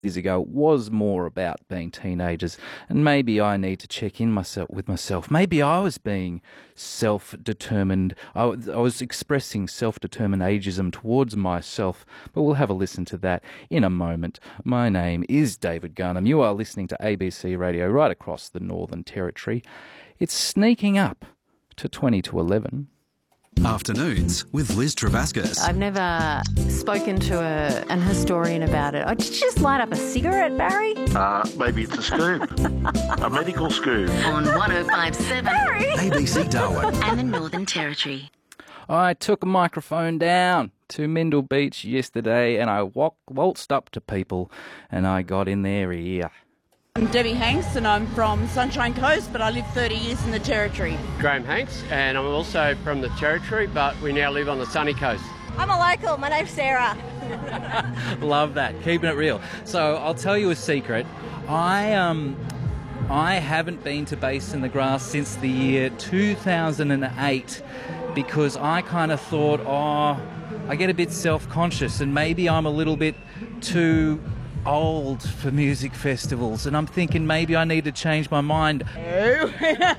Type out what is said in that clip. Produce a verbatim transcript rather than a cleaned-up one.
years ago, it was more about being teenagers, and maybe I need to check in myself with myself. Maybe I was being self-determined. I, was- I was expressing self-determined ageism towards myself, but we'll have a listen to that in a moment. My name is David Garnham. You are listening to A B C Radio right across the Northern Territory. It's sneaking up to twenty to eleven. Afternoons with Liz Travascus. I've never spoken to a, an historian about it. Oh, did you just light up a cigarette, Barry? Uh, maybe it's a scoop. A medical scoop. On one oh five point seven A B C Darwin. and the Northern Territory. I took a microphone down to Mindle Beach yesterday and I walk, waltzed up to people and I got in their ear. I'm Debbie Hanks and I'm from Sunshine Coast, but I lived thirty years in the Territory. Graham Hanks, and I'm also from the Territory, but we now live on the sunny coast. I'm a local. My name's Sarah. Love that, keeping it real. So I'll tell you a secret. I um, I haven't been to Basin the Grass since the year two thousand eight because I kind of thought, oh, I get a bit self-conscious and maybe I'm a little bit too old for music festivals, and I'm thinking maybe I need to change my mind. No.